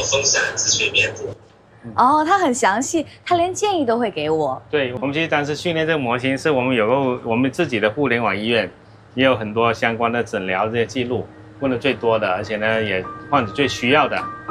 分享资讯面的。 哦，他很详细，他连建议都会给我。 对，我们其实当时训练这个模型，是我们有个我们自己的互联网医院，也有很多相关的诊疗这些记录，问的最多的，而且呢也患者最需要的。